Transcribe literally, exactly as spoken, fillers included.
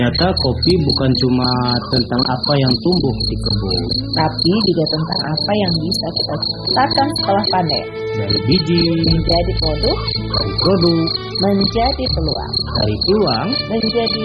Ternyata kopi bukan cuma tentang apa yang tumbuh di kebun, tapi juga tentang apa yang bisa kita ciptakan setelah panen. dari biji, Menjadi produk, dari produk, menjadi peluang, dari peluang, menjadi